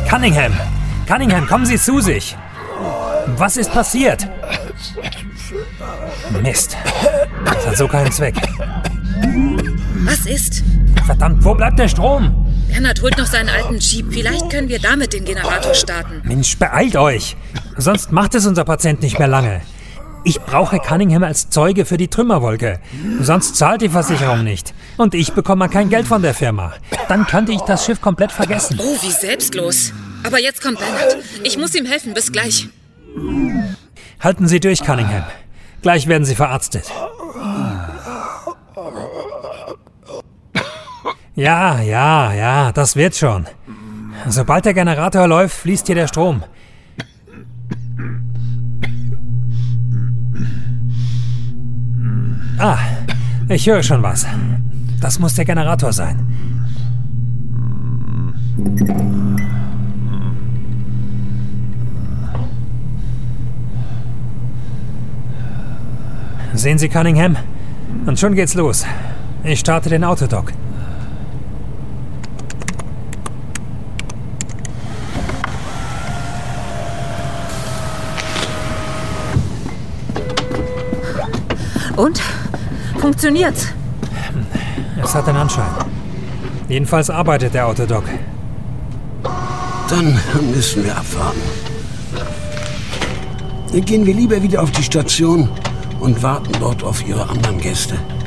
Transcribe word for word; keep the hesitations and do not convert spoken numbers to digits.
Cunningham! Cunningham, kommen Sie zu sich! Was ist passiert? Mist. Das hat so keinen Zweck. Was ist? Verdammt, wo bleibt der Strom? Bernhard holt noch seinen alten Jeep. Vielleicht können wir damit den Generator starten. Mensch, beeilt euch! Sonst macht es unser Patient nicht mehr lange. Ich brauche Cunningham als Zeuge für die Trümmerwolke. Sonst zahlt die Versicherung nicht. Und ich bekomme kein Geld von der Firma. Dann könnte ich das Schiff komplett vergessen. Oh, wie selbstlos. Aber jetzt kommt Bernhard. Ich muss ihm helfen. Bis gleich. Halten Sie durch, Cunningham. Gleich werden Sie verarztet. Ja, ja, ja, das wird schon. Sobald der Generator läuft, fließt hier der Strom. Ah, ich höre schon was. Das muss der Generator sein. Sehen Sie, Cunningham? Und schon geht's los. Ich starte den Autodock. Und? Funktioniert's? Es hat den Anschein. Jedenfalls arbeitet der Autodock. Dann müssen wir abwarten. Dann gehen wir lieber wieder auf die Station und warten dort auf Ihre anderen Gäste.